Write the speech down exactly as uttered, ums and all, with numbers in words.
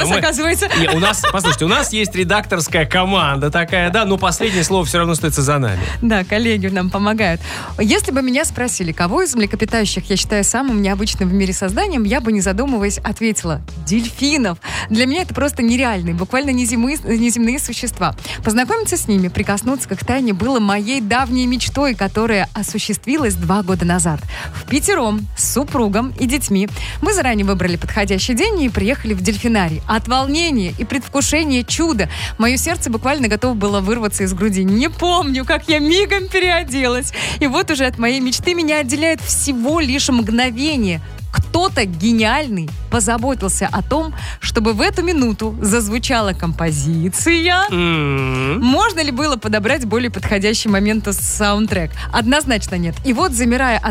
мы... оказывается. Не, у нас, послушайте, у нас есть редакторская команда такая, да, но последнее слово все равно остается за нами. Да, коллеги нам помогают. Если бы меня спросили, кого из млекопитающих я считаю самым необычным в мире созданием, я бы, не задумываясь, ответила: дельфинов. Для меня это просто нереальные, буквально неземные, неземные существа. Познакомиться с ними, прикоснуться к их тайне было моей давней мечтой, которая осуществилась два года назад. Впятером, с супругом и детьми. Мы заранее выбрали подходящий день и приехали в дельфинарий. От волнения и предвкушения чуда мое сердце буквально готово было вырваться из груди. Не помню, как я мигом переоделась. И вот уже от моей мечты меня отделяет всего лишь мгновение. Кто-то гениальный позаботился о том, чтобы в эту минуту зазвучала композиция. Mm-hmm. Можно ли было подобрать более подходящий момент саундтрек? Однозначно нет. И вот, замирая от